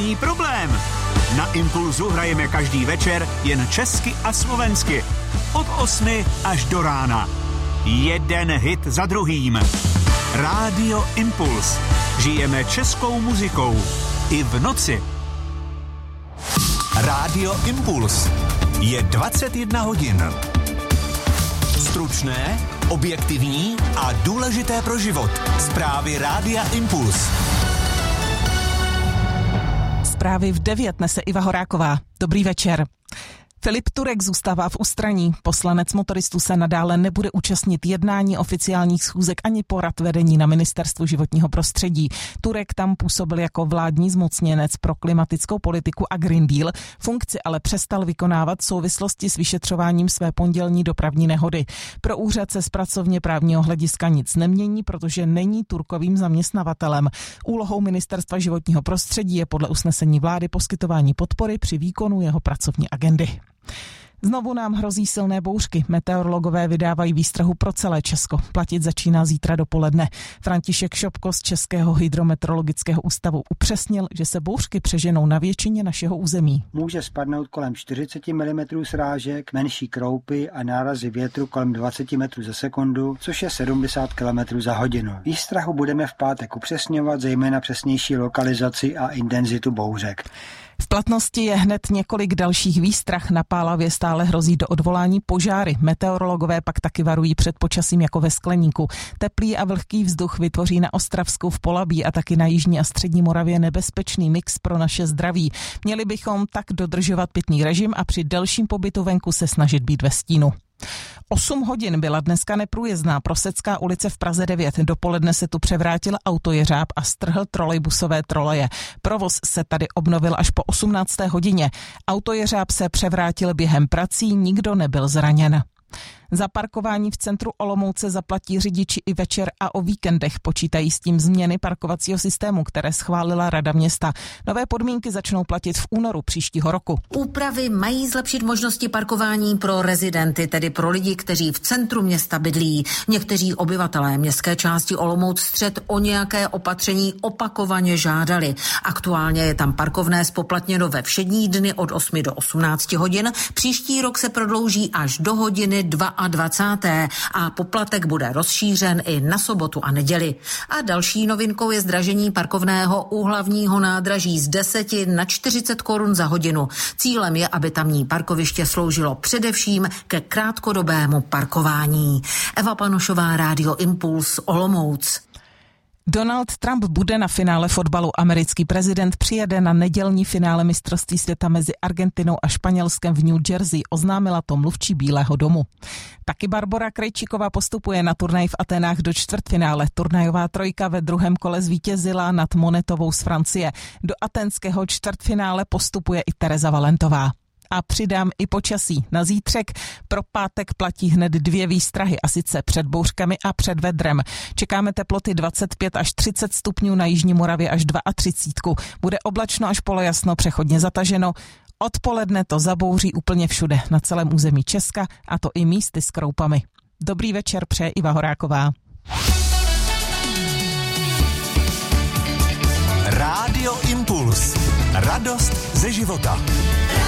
Žádný problém. Na Impulzu hrajeme každý večer jen česky a slovensky. Od 8 až do rána. Jeden hit za druhým. Rádio Impuls. Žijeme českou muzikou. I v noci. Rádio Impuls. Je 21 hodin. Stručné, objektivní a důležité pro život. Zprávy Rádia Impuls. Zprávy v 9 nese Iva Horáková. Dobrý večer. Filip Turek zůstává v ústraní. Poslanec motoristů se nadále nebude účastnit jednání oficiálních schůzek ani porad vedení na Ministerstvu životního prostředí. Turek tam působil jako vládní zmocněnec pro klimatickou politiku a Green Deal. Funkci ale přestal vykonávat v souvislosti s vyšetřováním své pondělní dopravní nehody. Pro úřad se z pracovně právního hlediska nic nemění, protože není Turkovým zaměstnavatelem. Úlohou Ministerstva životního prostředí je podle usnesení vlády poskytování podpory při výkonu jeho pracovní agendy. Znovu nám hrozí silné bouřky. Meteorologové vydávají výstrahu pro celé Česko. Platit začíná zítra dopoledne. František Šopko z Českého hydrometeorologického ústavu upřesnil, že se bouřky přeženou na většině našeho území. Může spadnout kolem 40 mm srážek, menší kroupy a nárazy větru kolem 20 metrů za sekundu, což je 70 km za hodinu. Výstrahu budeme v pátek upřesňovat, zejména přesnější lokalizaci a intenzitu bouřek. V platnosti je hned několik dalších výstrah. Na Pálavě stále hrozí do odvolání požáry. Meteorologové pak taky varují před počasím jako ve skleníku. Teplý a vlhký vzduch vytvoří na Ostravsku, v Polabí a taky na jižní a střední Moravě nebezpečný mix pro naše zdraví. Měli bychom tak dodržovat pitný režim a při delším pobytu venku se snažit být ve stínu. 8 hodin byla dneska neprůjezdná Prosecká ulice v Praze 9. Dopoledne se tu převrátil autojeřáb a strhl trolejbusové troleje. Provoz se tady obnovil až po 18. hodině. Autojeřáb se převrátil během prací, nikdo nebyl zraněn. Za parkování v centru Olomouce zaplatí řidiči i večer a o víkendech. Počítají s tím změny parkovacího systému, které schválila Rada města. Nové podmínky začnou platit v únoru příštího roku. Úpravy mají zlepšit možnosti parkování pro rezidenty, tedy pro lidi, kteří v centru města bydlí. Někteří obyvatelé městské části Olomouc Střed o nějaké opatření opakovaně žádali. Aktuálně je tam parkovné zpoplatněno ve všední dny od 8 do 18 hodin. Příští rok se prodlouží až do hodiny 22. a poplatek bude rozšířen i na sobotu a neděli. A další novinkou je zdražení parkovného u hlavního nádraží z 10 na 40 korun za hodinu. Cílem je, aby tamní parkoviště sloužilo především ke krátkodobému parkování. Eva Panošová, Rádio Impuls, Olomouc. Donald Trump bude na finále fotbalu. Americký prezident přijede na nedělní finále mistrovství světa mezi Argentinou a Španělskem v New Jersey, oznámila to mluvčí Bílého domu. Taky Barbora Krejčíková postupuje na turnaj v Aténách do čtvrtfinále. Turnajová trojka ve druhém kole zvítězila nad Monetovou z Francie. Do aténského čtvrtfinále postupuje i Tereza Valentová. A přidám i počasí. Na zítřek pro pátek platí hned 2 výstrahy, a sice před bouřkami a před vedrem. Čekáme teploty 25 až 30 stupňů, na jižní Moravě až 32. Bude oblačno až polojasno, přechodně zataženo. Odpoledne to zabouří úplně všude na celém území Česka, a to i místy s kroupami. Dobrý večer přeje Iva Horáková. Rádio Impuls. Radost ze života.